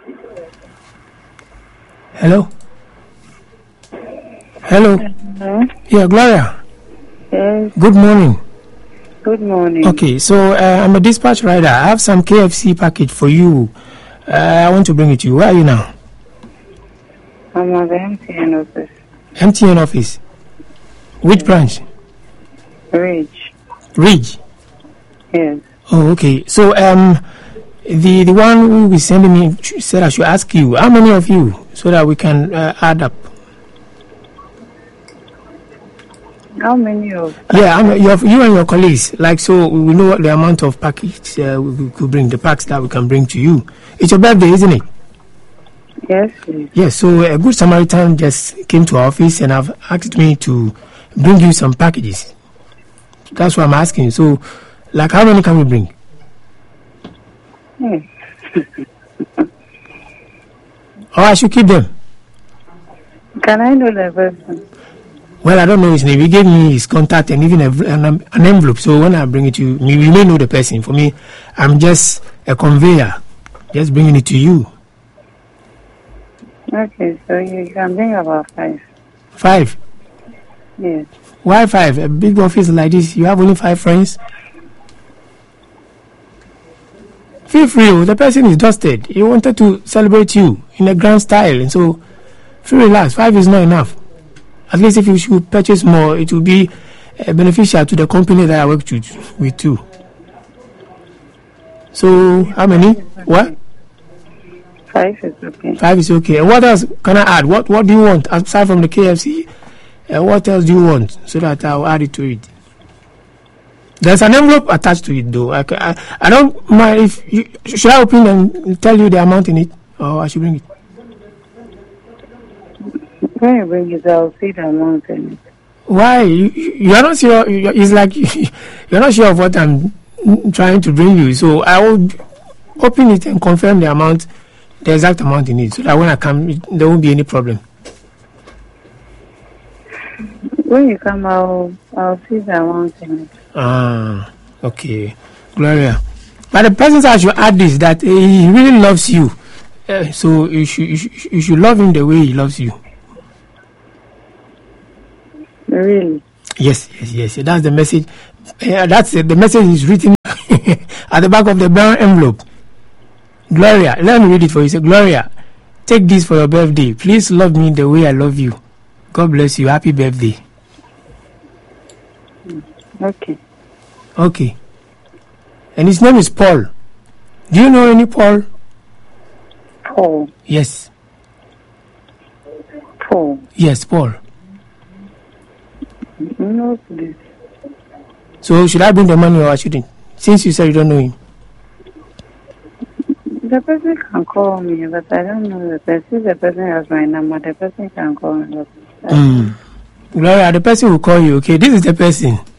Hello? Hello? Hello? Yeah, Gloria. Yes, Good morning. good morning. Okay, so I'm a dispatch rider. I have some KFC package for you. I want to bring it to you. Where are you now? I'm at the MTN office. MTN office. Which branch? Rich. Ridge. Yes. Oh, okay. So the one who will be sending me said I should ask you, how many of you, so that we can add up. How many of Yeah, you and your colleagues, like, so we will know what the amount of package we could bring, the packs that we can bring to you. It's your birthday, isn't it? Yes, please. Yes, so a good Samaritan just came to our office and have asked me to bring you some packages. That's what I'm asking. So, like, how many can we bring? Yes. Or I should keep them? Can I know the person? Well, I don't know his name. He gave me his contact and even an envelope. So when I bring it to you, you may know the person. For me, I'm just a conveyor, just bringing it to you. Okay, so you can bring about 5. 5? Yes. Why 5? A big office like this, you have only 5 friends? Feel free. The person is dusted. He wanted to celebrate you in a grand style. And so, feel relaxed. 5 is not enough. At least if you should purchase more, it will be beneficial to the company that I work with too. So, how many? What? 5 is okay. 5 is okay. And what else can I add? What do you want aside from the KFC? What else do you want so that I'll add it to it? There's an envelope attached to it, though. I don't mind if you should I open and tell you the amount in it, or I should bring it. When you bring it, I'll see the amount in it. Why? You are not sure. It's like you're not sure of what I'm trying to bring you. So I will open it and confirm the amount, the exact amount in it, so that when I come, there won't be any problem. When you come, I'll see the amount in it. Ah, okay, Gloria. But the person said I should add this, that he really loves you. So you should love him the way he loves you. Really? Yes. That's the message. That's it. The message is written at the back of the brown envelope. Gloria, let me read it for you. Say, Gloria, take this for your birthday. Please love me the way I love you. God bless you. Happy birthday. Okay. Okay. And his name is Paul. Do you know any Paul? Paul. Yes. Paul. Yes, Paul. No, please. So should I bring the money or I shouldn't? Since you said you don't know him. The person can call me, but I don't know the person. If the person has my number, the person can call me. Gloria, the person will call you, okay? This is the person.